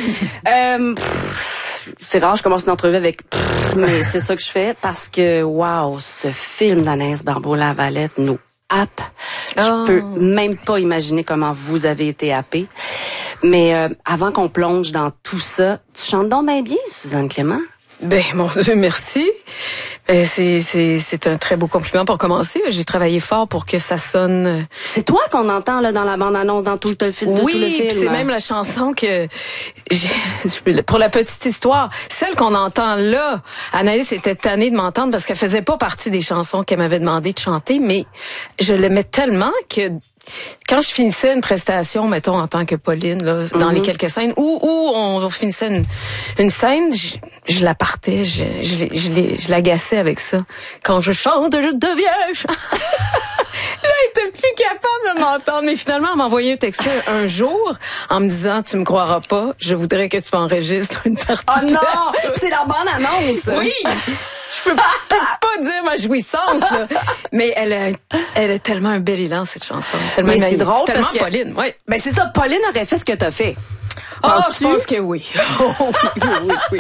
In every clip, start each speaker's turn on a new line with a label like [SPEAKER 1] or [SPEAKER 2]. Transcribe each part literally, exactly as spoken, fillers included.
[SPEAKER 1] euh, pff, c'est rare, je commence une entrevue avec pff, mais c'est ça que je fais parce que, wow, ce film d'Anaïs Barbeau-Lavalette nous happe. Je
[SPEAKER 2] Oh.
[SPEAKER 1] peux même pas imaginer comment vous avez été happé. Mais euh, avant qu'on plonge dans tout ça, tu chantes donc bien bien, Suzanne Clément?
[SPEAKER 2] Ben, mon Dieu, merci. Ben, c'est, c'est, c'est un très beau compliment pour commencer. J'ai travaillé fort pour que ça sonne...
[SPEAKER 1] C'est toi qu'on entend là dans la bande-annonce, dans tout le film, de
[SPEAKER 2] oui,
[SPEAKER 1] tout le film.
[SPEAKER 2] puis c'est même la chanson que... j'ai- Pour la petite histoire, celle qu'on entend là, Anaïs était tannée de m'entendre parce qu'elle faisait pas partie des chansons qu'elle m'avait demandé de chanter, mais je l'aimais tellement que... Quand je finissais une prestation, mettons en tant que Pauline, là, dans
[SPEAKER 1] Mm-hmm.
[SPEAKER 2] les quelques scènes, où, où on, on finissait une, une scène, je, je la partais, je, je, l'ai- je, l'ai- je l'agaçais avec ça. Quand je chante, je deviens... Là, elle était plus capable de m'entendre. Mais finalement, elle m'a envoyé un texto un jour en me disant, tu me croiras pas, je voudrais que tu m'enregistres une partie.
[SPEAKER 1] Oh
[SPEAKER 2] de la-
[SPEAKER 1] non! C'est leur bande-annonce!
[SPEAKER 2] Oui! Je peux pas, pas dire ma jouissance, là. Mais elle a, elle a tellement un bel élan, cette chanson. Tellement
[SPEAKER 1] Mais c'est
[SPEAKER 2] naïve.
[SPEAKER 1] drôle
[SPEAKER 2] Tellement
[SPEAKER 1] parce que-
[SPEAKER 2] Pauline, oui.
[SPEAKER 1] Ben c'est ça, Pauline aurait fait ce que t'as fait.
[SPEAKER 2] Oh,
[SPEAKER 1] Penses-tu?
[SPEAKER 2] je pense que oui.
[SPEAKER 1] Oh, oui, oui, oui.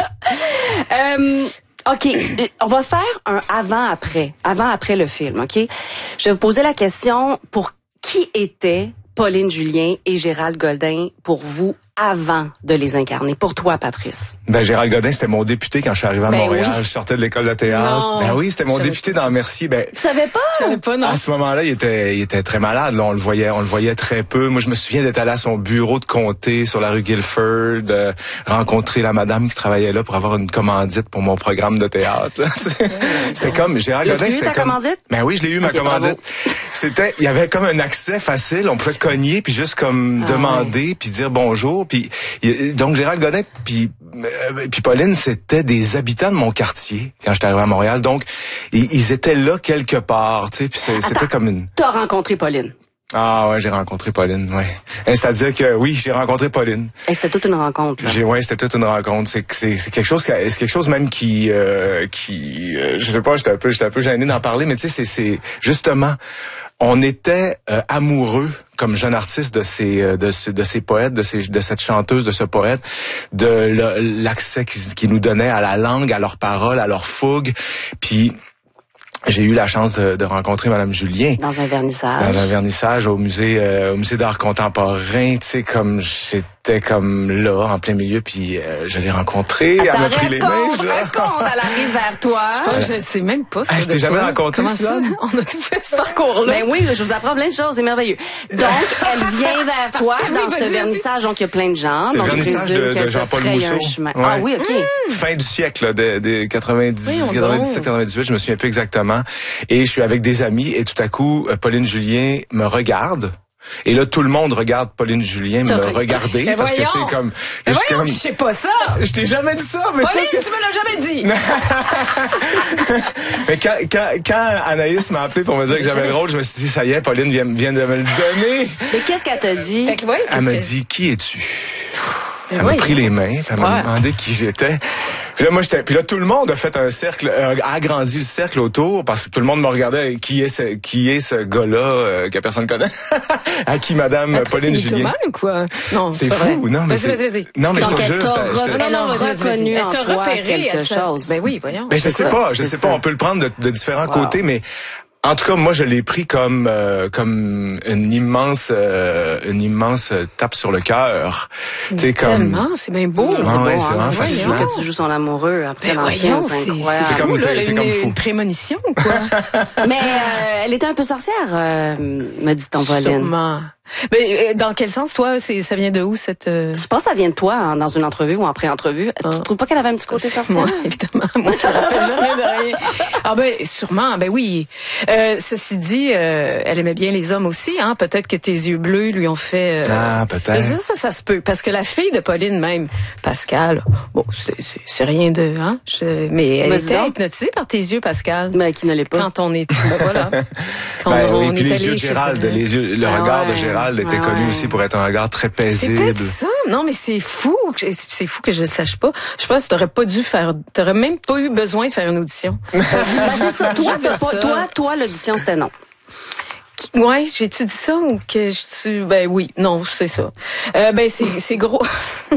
[SPEAKER 1] Euh, OK, on va faire un avant-après, avant-après le film, OK? Je vais vous poser la question, pour qui était Pauline Julien et Gérald Godin pour vous avant de les incarner? Pour toi, Patrice.
[SPEAKER 3] Ben, Gérald Godin, c'était mon député quand je suis arrivé à
[SPEAKER 1] Ben
[SPEAKER 3] Montréal.
[SPEAKER 1] oui.
[SPEAKER 3] Je sortais de l'école de théâtre.
[SPEAKER 2] Non.
[SPEAKER 3] Ben oui, c'était mon
[SPEAKER 2] Je savais
[SPEAKER 3] député
[SPEAKER 2] pas
[SPEAKER 3] dans Mercier. Ben,
[SPEAKER 1] Tu savais pas?
[SPEAKER 2] Je savais pas, non.
[SPEAKER 3] à ce moment-là, il était, il était très malade. Là, on le voyait, on le voyait très peu. Moi, je me souviens d'être allé à son bureau de comté sur la rue Guilford, de rencontrer la madame qui travaillait là pour avoir une commandite pour mon programme de théâtre. C'était comme Gérald
[SPEAKER 1] L'as-tu
[SPEAKER 3] Godin,
[SPEAKER 1] eu,
[SPEAKER 3] c'était
[SPEAKER 1] ta
[SPEAKER 3] comme.
[SPEAKER 1] commandite?
[SPEAKER 3] Ben oui, je l'ai eu ma
[SPEAKER 1] Ok, bravo.
[SPEAKER 3] commandite. C'était, il y avait comme un accès facile. On pouvait cogner puis juste comme
[SPEAKER 1] Ah
[SPEAKER 3] demander puis dire bonjour. Puis il- donc Gérald Godin puis euh, puis Pauline, c'était des habitants de mon quartier quand j'étais arrivé à Montréal. Donc ils, ils étaient là quelque part, tu sais. Puis c'est- c'était
[SPEAKER 1] Attends.
[SPEAKER 3] comme une.
[SPEAKER 1] T'as rencontré Pauline.
[SPEAKER 3] Ah ouais, j'ai rencontré Pauline, ouais. Et c'est-à-dire que oui, j'ai rencontré Pauline.
[SPEAKER 1] Et c'était toute une rencontre, là.
[SPEAKER 3] J'ai ouais, c'était toute une rencontre. C'est c'est c'est quelque chose qui c'est quelque chose même qui euh, qui euh, je sais pas, j'étais un peu j'étais un peu gêné d'en parler, mais tu sais c'est c'est justement on était euh, amoureux comme jeune artiste de ces euh, de ce, de ces poètes, de ces de cette chanteuse, de ce poète, de le- l'accès qu'ils qui nous donnait à la langue, à leurs paroles, à leur fougue. Puis j'ai eu la chance de, de rencontrer Madame Julien
[SPEAKER 1] Dans un vernissage.
[SPEAKER 3] dans un vernissage au musée euh, au musée d'art contemporain, tu sais, comme j'étais comme là en plein milieu, puis euh, je l'ai rencontrée, elle
[SPEAKER 1] Attends,
[SPEAKER 3] m'a pris les mains.
[SPEAKER 1] raconte,
[SPEAKER 3] genre.
[SPEAKER 1] raconte, elle arrive vers toi.
[SPEAKER 2] Je ne sais même pas ça.
[SPEAKER 3] Ah, je t'ai
[SPEAKER 2] de
[SPEAKER 3] jamais
[SPEAKER 2] quoi.
[SPEAKER 3] raconté,
[SPEAKER 2] Comment ça?
[SPEAKER 3] Suzanne?
[SPEAKER 2] On a tout fait ce parcours-là.
[SPEAKER 1] Ben oui, je vous apprends plein de choses, c'est merveilleux. Donc, elle vient vers toi
[SPEAKER 2] Oui,
[SPEAKER 1] dans
[SPEAKER 2] vas-y,
[SPEAKER 1] ce
[SPEAKER 2] vas-y.
[SPEAKER 1] vernissage, donc il y a plein de gens.
[SPEAKER 3] C'est le
[SPEAKER 1] Donc, je
[SPEAKER 3] vernissage
[SPEAKER 1] présume
[SPEAKER 3] de- de
[SPEAKER 1] qu'elle se
[SPEAKER 3] Jean-Paul
[SPEAKER 1] fraye un
[SPEAKER 3] Mousseau.
[SPEAKER 1] chemin.
[SPEAKER 3] Ouais.
[SPEAKER 1] Ah oui, OK.
[SPEAKER 3] Fin du siècle, là, des, des quatre-vingt-dix,
[SPEAKER 2] Voyons
[SPEAKER 3] quatre-vingt-dix-sept,
[SPEAKER 2] donc.
[SPEAKER 3] quatre-vingt-dix-huit, je me souviens plus exactement. Et je suis avec des amis et tout à coup, euh, Pauline Julien me regarde. Et là, tout le monde regarde Pauline Julien me
[SPEAKER 1] T'as-
[SPEAKER 3] regarder.
[SPEAKER 2] Mais
[SPEAKER 3] parce que, tu sais,
[SPEAKER 2] voyons.
[SPEAKER 3] comme...
[SPEAKER 2] Mais
[SPEAKER 3] je suis
[SPEAKER 2] voyons,
[SPEAKER 3] comme-
[SPEAKER 2] je sais pas ça.
[SPEAKER 3] Je t'ai jamais dit ça, mais
[SPEAKER 2] Pauline,
[SPEAKER 3] c'est parce
[SPEAKER 2] tu me l'as jamais dit.
[SPEAKER 3] que... mais quand, quand, quand Anaïs m'a appelé pour me dire que j'avais le rôle, je me suis dit, ça y est, Pauline vient, vient de me le donner.
[SPEAKER 1] Mais qu'est-ce qu'elle t'a dit?
[SPEAKER 2] Fait que, ouais,
[SPEAKER 3] Elle
[SPEAKER 2] qu'est-ce
[SPEAKER 3] m'a
[SPEAKER 2] que-
[SPEAKER 3] dit, qui es-tu?
[SPEAKER 2] Mais
[SPEAKER 3] Elle m'a
[SPEAKER 2] voyons.
[SPEAKER 3] pris les mains, puis elle m'a
[SPEAKER 2] Ouais.
[SPEAKER 3] demandé qui j'étais. Puis là, moi, j'étais, puis là, tout le monde a fait un cercle, euh, a agrandi le cercle autour, parce que tout le monde me regardait, qui est ce, qui est ce gars-là, euh, que personne connaît, à qui Madame
[SPEAKER 2] Patrice,
[SPEAKER 3] Pauline
[SPEAKER 2] c'est
[SPEAKER 3] Julien.
[SPEAKER 2] mythomane ou quoi? Non,
[SPEAKER 3] C'est
[SPEAKER 2] pas
[SPEAKER 3] fou,
[SPEAKER 2] vrai.
[SPEAKER 3] non, mais
[SPEAKER 2] Vas-y,
[SPEAKER 3] c'est-
[SPEAKER 2] vas-y, vas-y.
[SPEAKER 3] Non, mais je
[SPEAKER 1] Donc,
[SPEAKER 3] te
[SPEAKER 1] elle
[SPEAKER 3] jure,
[SPEAKER 1] t'a
[SPEAKER 3] c'est-
[SPEAKER 1] re-
[SPEAKER 3] c'est-
[SPEAKER 2] Non, non, vas-y, vas-y, vas-y.
[SPEAKER 1] reconnu
[SPEAKER 2] Elle
[SPEAKER 1] en
[SPEAKER 2] t'a
[SPEAKER 1] toi
[SPEAKER 2] repéré
[SPEAKER 1] quelque
[SPEAKER 2] à ça.
[SPEAKER 1] chose.
[SPEAKER 2] Ben oui, voyons.
[SPEAKER 3] Ben, je
[SPEAKER 1] C'est
[SPEAKER 3] sais
[SPEAKER 1] ça,
[SPEAKER 3] pas, je
[SPEAKER 1] c'est
[SPEAKER 3] sais pas,
[SPEAKER 1] ça.
[SPEAKER 3] on peut le prendre de, de différents
[SPEAKER 1] Wow.
[SPEAKER 3] côtés, mais en tout cas, moi, je l'ai pris comme euh, comme une immense euh, une immense tape sur le cœur. Tu sais, comme
[SPEAKER 2] Tellement, c'est bien beau.
[SPEAKER 1] C'est
[SPEAKER 3] Ouais,
[SPEAKER 1] beau,
[SPEAKER 3] ouais,
[SPEAKER 1] hein?
[SPEAKER 3] c'est vraiment
[SPEAKER 1] Tu
[SPEAKER 3] fascinant.
[SPEAKER 1] joues, que tu joues son amoureux après
[SPEAKER 2] Ben
[SPEAKER 1] dans le
[SPEAKER 2] voyons,
[SPEAKER 1] film,
[SPEAKER 2] c'est
[SPEAKER 1] c'est incroyable.
[SPEAKER 2] c'est
[SPEAKER 3] comme-
[SPEAKER 2] fou, là,
[SPEAKER 3] c'est- c'est
[SPEAKER 2] une,
[SPEAKER 3] comme fou.
[SPEAKER 2] une prémonition, quoi.
[SPEAKER 1] Mais euh, elle était un peu sorcière, euh, me dit ton Pauline.
[SPEAKER 2] Sûrement. Mais euh, dans quel sens, toi, c'est ça vient de où cette euh...
[SPEAKER 1] Je pense que ça vient de toi, hein, dans une entrevue ou en pré-entrevue.
[SPEAKER 2] Ah.
[SPEAKER 1] Tu trouves pas qu'elle avait un petit côté sorcière?
[SPEAKER 2] Moi, évidemment. Moi, je me rappelle jamais de rien. Ah ben, sûrement. Ben oui. Euh, ceci dit, euh, elle aimait bien les hommes aussi. Hein. Peut-être que tes yeux bleus lui ont fait. Euh,
[SPEAKER 3] Ah, peut-être.
[SPEAKER 2] Ça, ça, ça se peut. Parce que la fille de Pauline même, Pascal. Bon, c'est, c'est, c'est rien de. Hein. Je, mais elle
[SPEAKER 1] Vas-y
[SPEAKER 2] était
[SPEAKER 1] donc.
[SPEAKER 2] hypnotisée par tes yeux, Pascal.
[SPEAKER 1] Mais qui ne l'est pas.
[SPEAKER 2] Quand on est. Ben voilà. Quand
[SPEAKER 3] Ben
[SPEAKER 2] on
[SPEAKER 3] oui, puis
[SPEAKER 2] est
[SPEAKER 3] les
[SPEAKER 2] allé
[SPEAKER 3] yeux de
[SPEAKER 2] chez
[SPEAKER 3] Gérald,
[SPEAKER 2] elle.
[SPEAKER 3] les yeux, le
[SPEAKER 1] Ah
[SPEAKER 3] regard de
[SPEAKER 1] ouais.
[SPEAKER 3] Gérald était
[SPEAKER 1] Ouais,
[SPEAKER 3] connu
[SPEAKER 1] ouais.
[SPEAKER 3] aussi pour être un regard très
[SPEAKER 2] C'est
[SPEAKER 3] paisible.
[SPEAKER 2] peut-être ça. Non, mais c'est fou. que je- C'est fou que je le sache pas. Je pense que t'aurais pas dû faire, t'aurais même pas eu besoin de faire une audition.
[SPEAKER 1] Ben, c'est ça. Toi,
[SPEAKER 2] Je veux
[SPEAKER 1] t'as pas-
[SPEAKER 2] ça.
[SPEAKER 1] toi, toi, l'audition, c'était non.
[SPEAKER 2] Ouais, j'ai-tu dit ça ou que je suis, ben oui, non, c'est ça. Euh, ben c'est, c'est gros.